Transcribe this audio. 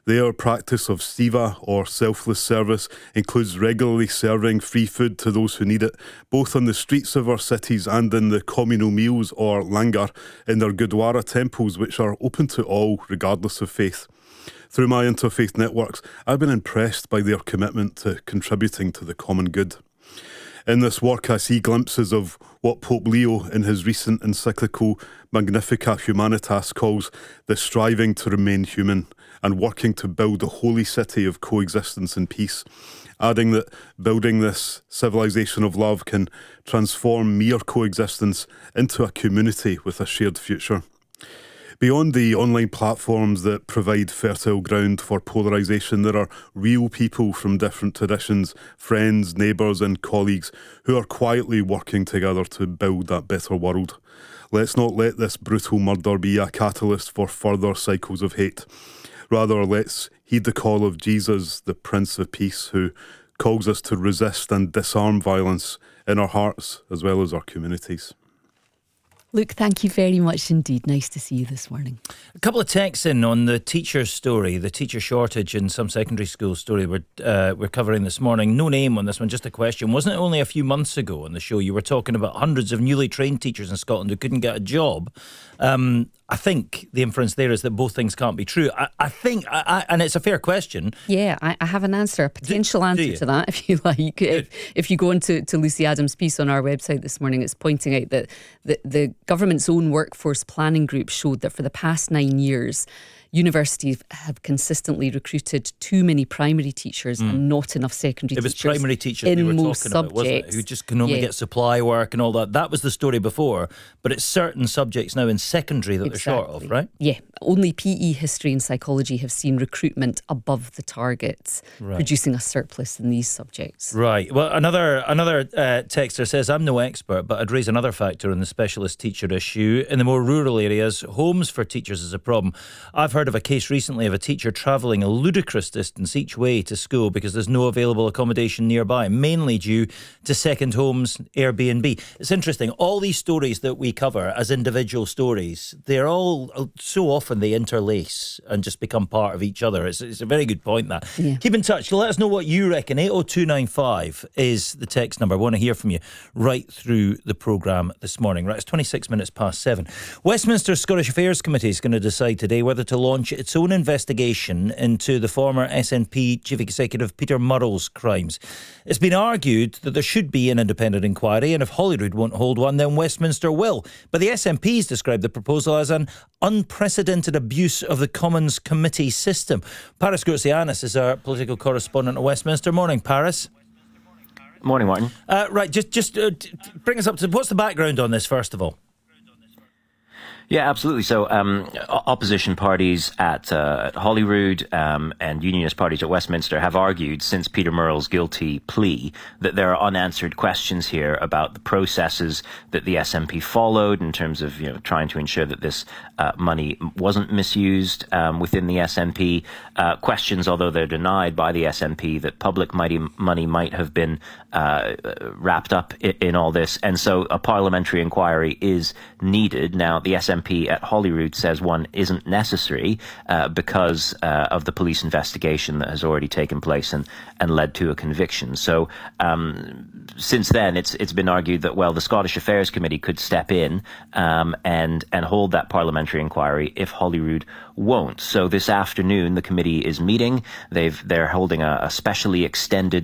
Their practice of seva, or selfless service, includes regularly serving free food to those who need it, both on the streets of our cities and in the communal meals, or langar, in their Gurdwara temples, which are open to all, regardless of faith. Through my interfaith networks, I've been impressed by their commitment to contributing to the common good. In this work, I see glimpses of what Pope Leo, in his recent encyclical Magnificat Humanitas, calls the striving to remain human and working to build a holy city of coexistence and peace, adding that building this civilization of love can transform mere coexistence into a community with a shared future. Beyond the online platforms that provide fertile ground for polarisation, there are real people from different traditions, friends, neighbours and colleagues who are quietly working together to build that better world. Let's not let this brutal murder be a catalyst for further cycles of hate. Rather, let's heed the call of Jesus, the Prince of Peace, who calls us to resist and disarm violence in our hearts as well as our communities. Luke, thank you very much indeed. Nice to see you this morning. A couple of texts in on the teacher story, the teacher shortage in some secondary school story we're covering this morning. No name on this one, just a question. Wasn't it only a few months ago on the show you were talking about hundreds of newly trained teachers in Scotland who couldn't get a job? I think the inference there is that both things can't be true. I think, and it's a fair question. Yeah, I have an answer, a potential answer to that, if you like. If you go into Lucy Adams' piece on our website this morning, it's pointing out that the government's own workforce planning group showed that for the past 9 years, universities have consistently recruited too many primary teachers and not enough secondary teachers. It was primary teachers we were talking about, wasn't it? Who just can only get supply work and all that. That was the story before, but it's certain subjects now in secondary that they're short of, right? Yeah, only PE, history and psychology have seen recruitment above the targets, producing a surplus in these subjects. Right. Well, another texter says, I'm no expert, but I'd raise another factor on the specialist teacher issue. In the more rural areas, homes for teachers is a problem. I've heard of a case recently of a teacher travelling a ludicrous distance each way to school because there's no available accommodation nearby, mainly due to second homes, Airbnb. It's interesting, all these stories that we cover as individual stories, they're all, so often they interlace and just become part of each other. It's a very good point, that. Yeah. Keep in touch, let us know what you reckon. 80295 is the text number. I want to hear from you right through the programme this morning. Right, it's 26 minutes past 7. Westminster Scottish Affairs Committee is going to decide today whether to launch its own investigation into the former SNP Chief Executive Peter Murrell's crimes. It's been argued that there should be an independent inquiry, and if Holyrood won't hold one, then Westminster will. But the SNP's described the proposal as an unprecedented abuse of the Commons committee system. Paris Grotzianis is our political correspondent at Westminster. Morning, Paris. Morning, Martin. Right, just bring us up to what's the background on this, first of all? Yeah, absolutely. So opposition parties at Holyrood and unionist parties at Westminster have argued since Peter Murrell's guilty plea that there are unanswered questions here about the processes that the SNP followed in terms of trying to ensure that this money wasn't misused within the SNP. Questions, although they're denied by the SNP, that public money might have been wrapped up in all this. And so a parliamentary inquiry is needed. Now, the SNP at Holyrood says one isn't necessary because of the police investigation that has already taken place and led to a conviction. So since then, it's been argued that, well, the Scottish Affairs Committee could step in and hold that parliamentary inquiry if Holyrood won't. So this afternoon, the committee is meeting. They're holding a specially extended